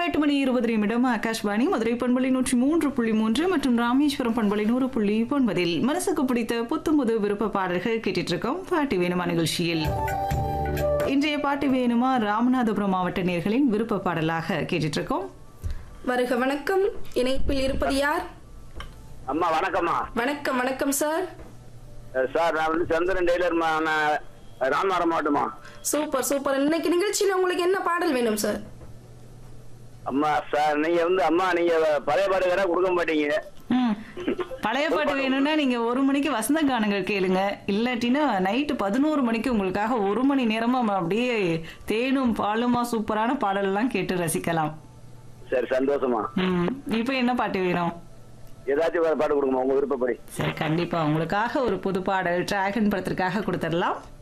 நேரம் 8:20 ஆகாஷ்வாணி மதுரை பண்பலை 103.3 மற்றும் ராமேஸ்வரம் பண்பலை 100.9 மனசுக்கு பிடித்த புத்தம்புது விருப்ப பாடல்கள் கேட்டுட்டு இருக்கோம். பாட்டு வேணுமா நிகழ்ச்சியில் இன்றைய பாட்டு வேணுமா ராமநாதபுரம் மாவட்ட நேயர்களின் விருப்ப பாடலாக கேட்டுட்டு இருக்கோம். வருக வணக்கம். இணைப்பில் இருப்பது யார்? அம்மா வணக்கம்மா. வணக்கம் வணக்கம் சார். சார் நான் வந்து சந்திரன் டெய்லர் ராமநாதபுரம் மாவட்டமா. Super super. இன்னைக்கு நிகழ்ச்சியில உங்களுக்கு என்ன பாடல் வேணும் சார்? அம்மா சார் நீங்க வந்து அம்மா நீங்க பழைய பாட்டு வேற கொடுக்க மாட்டீங்க. பழைய பாட்டு வேணும்னா நீங்க 1 மணிக்கு வசந்த கானங்கள் கேளுங்க, இல்லாட்டினா நைட்டு 11 மணிக்கு உங்களுக்காக 1 மணி நேரமா அப்படியே தேனும் பாலுமா சூப்பரான பாடல் எல்லாம் கேட்டு ரசிக்கலாம். சரி சந்தோஷமா. இப்ப என்ன பாட்டு வேணும்? ஏதாச்சும் பாட்டு கொடுக்குமா உங்க விருப்பப்படி. சரி கண்டிப்பா உங்களுக்காக ஒரு புது பாடல் டிராகன் படத்திற்காக கொடுத்துடலாம்.